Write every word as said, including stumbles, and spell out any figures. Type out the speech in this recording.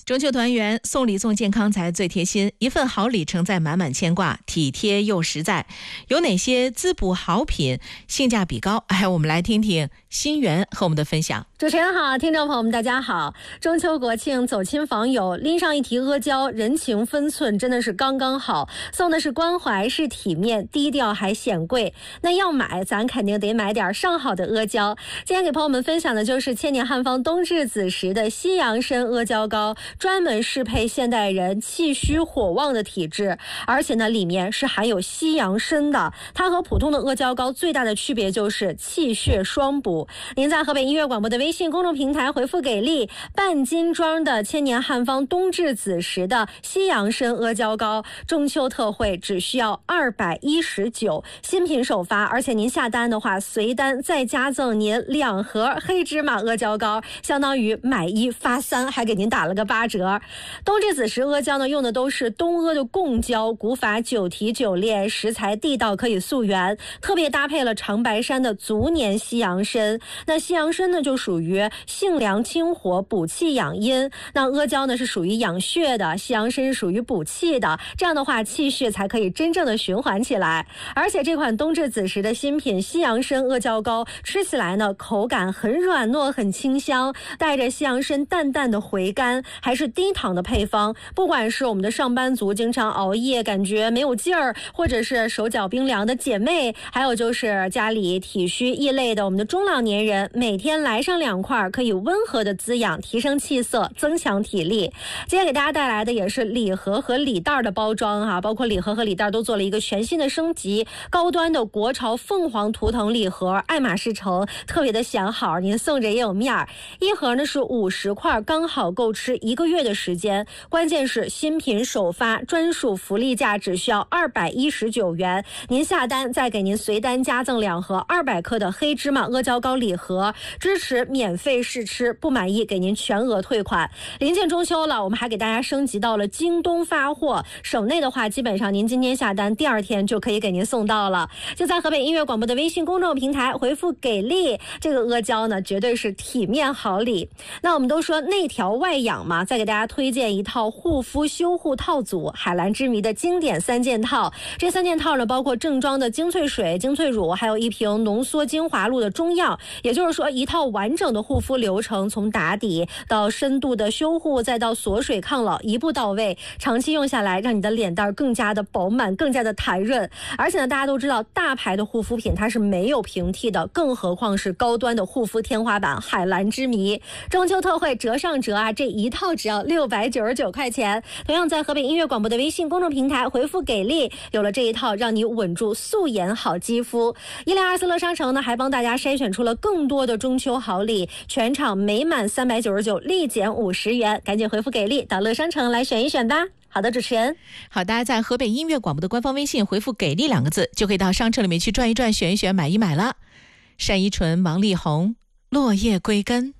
中秋团圆，送礼送健康才最贴心，一份好礼承载满满牵挂，体贴又实在。有哪些滋补好品，性价比高？哎，我们来听听心源和我们的分享。 主持人好，听众朋友们大家好。中秋国庆走亲访友，拎上一提阿胶，人情分寸真的是刚刚好，送的是关怀，是体面，低调还显贵。那要买咱肯定得买点上好的阿胶。今天给朋友们分享的就是千年汉方冬至子时的西洋参阿胶膏，专门适配现代人气虚火旺的体质，而且呢里面是含有西洋参的。它和普通的阿胶膏最大的区别就是气血双补。您在河北音乐广播的微信公众平台回复给力，半斤装的千年汉方冬至子时的西洋参阿胶膏，中秋特惠只需要二百一十九，新品首发，而且您下单的话，随单再加赠您两盒黑芝麻阿胶膏，相当于买一发三，还给您打了个八折。冬至子时阿胶呢，用的都是东阿的贡胶，古法九提九炼，食材地道，可以溯源，特别搭配了长白山的足年西洋参。那西洋参呢，就属于性凉清火，补气养阴。那阿胶呢是属于养血的，西洋参是属于补气的，这样的话气血才可以真正的循环起来。而且这款冬至子时的新品西洋参阿胶膏，吃起来呢口感很软糯，很清香，带着西洋参淡淡的回甘，还是低糖的配方。不管是我们的上班族经常熬夜感觉没有劲儿，或者是手脚冰凉的姐妹，还有就是家里体虚易累的我们的中老年人，每天来上两块，可以温和的滋养，提升气色，增强体力。今天给大家带来的也是礼盒和礼袋的包装哈、啊，包括礼盒和礼袋都做了一个全新的升级，高端的国潮凤凰图腾礼盒，爱马仕城，特别的显好，您送着也有面儿。一盒呢是五十块，刚好够吃一个月的时间。关键是新品首发，专属福利价只需要二百一十九元，您下单再给您随单加赠两盒二百克的黑芝麻阿胶膏礼盒，支持免费试吃，不满意给您全额退款。临近中秋了，我们还给大家升级到了京东发货，省内的话基本上您今天下单，第二天就可以给您送到了。就在河北音乐广播的微信公众平台回复给力，这个阿胶呢绝对是体面好礼。那我们都说内调外养嘛，再给大家推荐一套护肤修护套组，海蓝之谜的经典三件套。这三件套呢包括正装的精粹水、精粹乳，还有一瓶浓缩精华露的中药，也就是说一套完整的护肤流程，从打底到深度的修护，再到锁水抗老，一步到位，长期用下来让你的脸蛋更加的饱满，更加的弹润。而且呢大家都知道大牌的护肤品它是没有平替的，更何况是高端的护肤天花板海蓝之谜。中秋特惠折上折啊，这一套只要六百九十九块钱。同样在河北音乐广播的微信公众平台回复给力，有了这一套让你稳住素颜好肌肤。一零二四乐商城呢还帮大家筛选出了更多的中秋好礼，全场每满三百九十九立减五十元，赶紧回复给力到乐商城来选一选吧。好的，主持人。 好，大家在河北音乐广播的官方微信回复给力两个字，就可以到商城里面去转一转，选一选，买一买了。单依纯、王力宏，落叶归根。